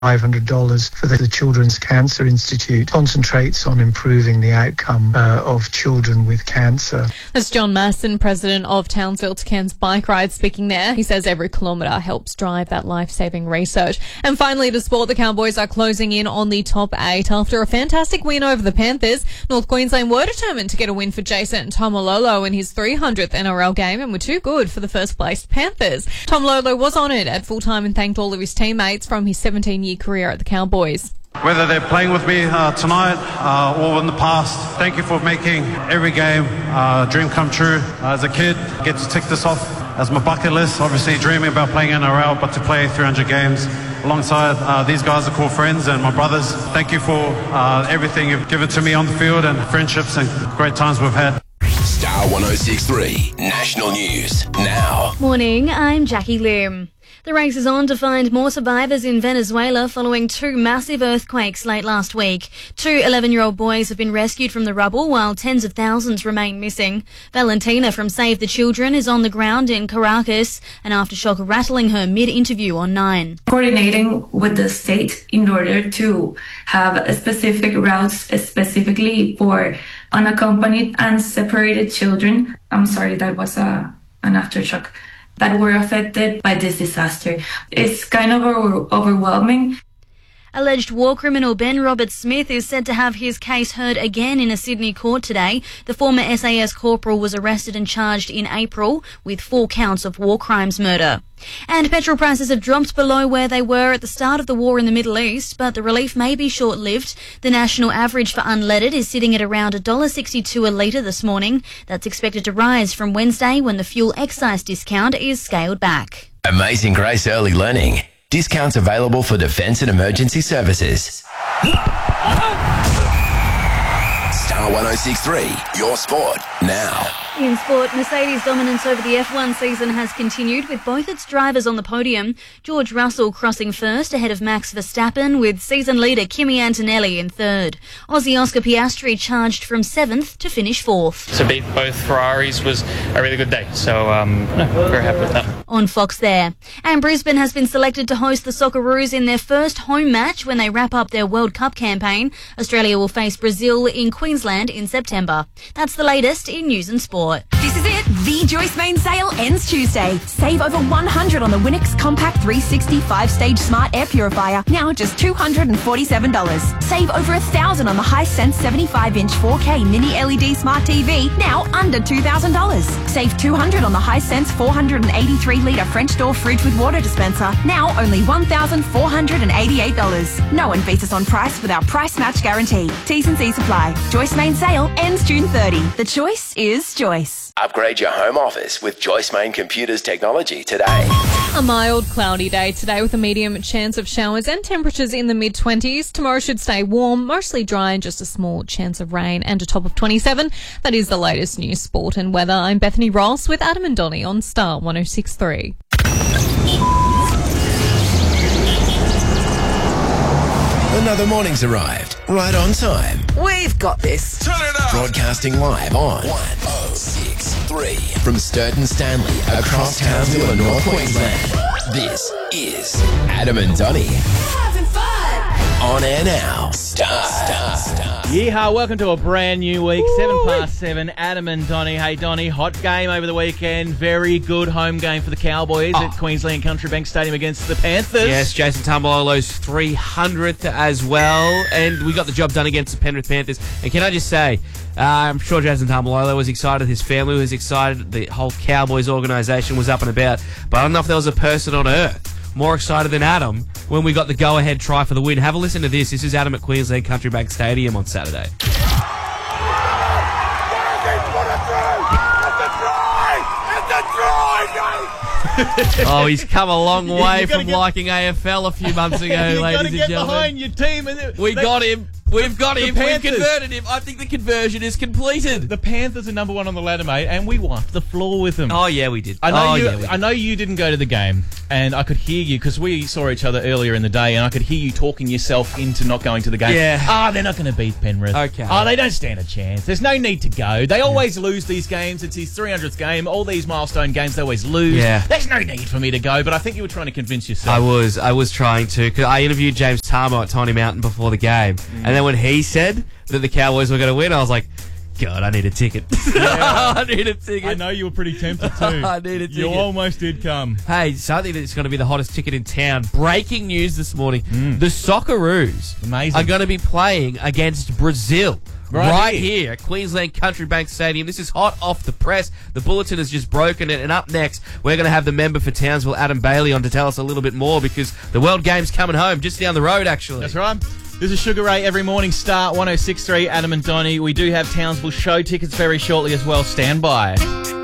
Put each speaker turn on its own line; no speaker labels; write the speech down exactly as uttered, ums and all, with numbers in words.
five hundred dollars for the Children's Cancer Institute. Concentrates on improving the outcome uh, of children with cancer.
That's John Masson, president of Townsville to Cairns Bike Ride, speaking there. He says every kilometre helps drive that life-saving research. And finally, to sport, the Cowboys are closing in on the top eight after a fantastic win over the Panthers. North Queensland were determined to get a win for Jason Taumalolo in his three hundredth N R L game and were too good for the first-placed Panthers. Taumalolo was honoured at full-time and thanked all of his teammates from his seventeen-year career at the Cowboys.
Whether they're playing with me uh, tonight uh, or in the past, thank you for making every game uh, a dream come true. Uh, as a kid, I get to tick this off as my bucket list. Obviously dreaming about playing N R L, but to play three hundred games alongside uh, these guys are cool friends and my brothers. Thank you for uh, everything you've given to me on the field and friendships and great times we've had.
Star one oh six point three National News now.
Morning, I'm Jackie Lim. The race is on to find more survivors in Venezuela following two massive earthquakes late last week. Two eleven-year-old boys have been rescued from the rubble while tens of thousands remain missing. Valentina from Save the Children is on the ground in Caracas, an aftershock rattling her mid-interview on Nine.
Coordinating with the state in order to have specific routes specifically for unaccompanied and separated children. I'm sorry, that was a, an aftershock. That were affected by this disaster. It's kind of over- overwhelming.
Alleged war criminal Ben Robert Smith is said to have his case heard again in a Sydney court today. The former S A S corporal was arrested and charged in April with four counts of war crimes murder. And petrol prices have dropped below where they were at the start of the war in the Middle East, but the relief may be short-lived. The national average for unleaded is sitting at around one dollar sixty-two a litre this morning. That's expected to rise from Wednesday when the fuel excise discount is scaled back.
Amazing Grace Early Learning. Discounts available for defence and emergency services. Star one oh six point three, your sport now.
In sport, Mercedes' dominance over the F one season has continued with both its drivers on the podium. George Russell crossing first ahead of Max Verstappen with season leader Kimi Antonelli in third. Aussie Oscar Piastri charged from seventh to finish fourth.
To beat both Ferraris was a really good day, so um, no, very happy with that.
On Fox there. And Brisbane has been selected to host the Socceroos in their first home match when they wrap up their World Cup campaign. Australia will face Brazil in Queensland in September. That's the latest in news and sport.
This is it. The Joyce Main sale ends Tuesday. Save over one hundred dollars on the Winix Compact three sixty five-stage Smart Air Purifier, now just two hundred forty-seven dollars. Save over one thousand dollars on the Hisense seventy-five inch four K Mini L E D Smart T V, now under two thousand dollars. Save two hundred dollars on the Hisense four hundred eighty-three litre French door fridge with water dispenser, now only one thousand four hundred eighty-eight dollars. No one beats us on price with our price match guarantee. T's and C's apply. Joyce Main sale ends June thirtieth. The choice is Joyce.
Upgrade your home office with Joyce Main Computers technology today.
A mild, cloudy day today with a medium chance of showers and temperatures in the mid-twenties. Tomorrow should stay warm, mostly dry and just a small chance of rain and a top of twenty-seven. That is the latest news, sport and weather. I'm Bethany Ross with Adam and Donnie on Star one oh six point three.
Another morning's arrived, right on time.
We've got this.
Turn it up. Broadcasting live on one oh six point three from Sturton Stanley across Townsville and North Queensland. This is Adam and Donnie.
Having fun.
On air now. Star, star, star.
Yeehaw, welcome to a brand new week. Ooh. Seven past seven. Adam and Donnie. Hey, Donnie, hot game over the weekend. Very good home game for the Cowboys oh. at Queensland Country Bank Stadium against the Panthers.
Yes, Jason Taumalolo's three hundredth as well. And we got the job done against the Penrith Panthers. And can I just say, uh, I'm sure Jason Taumalolo was excited. His family was excited. The whole Cowboys organisation was up and about. But I don't know if there was a person on earth more excited than Adam when we got the go-ahead try for the win. Have a listen to this. This is Adam at Queensland Country Bank Stadium on Saturday. Oh, he's come a long way from
get,
liking A F L a few months ago,
you
ladies
gotta
and
get
gentlemen.
behind your team. And
we
they,
got him. We've got
The
him. We've
Panthers.
converted him. I think the conversion is completed.
The Panthers are number one on the ladder, mate, and we wiped the floor with them.
Oh, yeah, we did.
I know
oh,
you.
yeah, we did.
I know you didn't go to the game, and I could hear you because we saw each other earlier in the day, and I could hear you talking yourself into not going to the game.
Yeah.
Ah, they're not going to beat Penrith.
Okay.
Oh, they don't stand a chance. There's no need to go. They always lose these games. It's his three hundredth game. All these milestone games, they always lose.
Yeah.
There's no need for me to go, but I think you were trying to convince yourself.
I was. I was trying to. Cause I interviewed James Tarmo at Tawny Mountain before the game,
Mm.
and then when he said that the Cowboys were going to win, I was like, God, I need a ticket.
Yeah.
I need a ticket.
I know you were pretty tempted too.
I need a ticket.
You almost did come.
Hey, something that's going to be the hottest ticket in town. Breaking news this morning. The Socceroos
Amazing.
are going to be playing against Brazil.
Right
Right,
here.
here at Queensland Country Bank Stadium. This is hot off the press. The bulletin has just broken it. And up next, we're going to have the member for Townsville, Adam Bailey, on to tell us a little bit more because the World Game's coming home just down the road, actually.
That's right. This is Sugar Ray every morning. Start one oh six point three. Adam and Donnie. We do have Townsville show tickets very shortly as well. Stand by.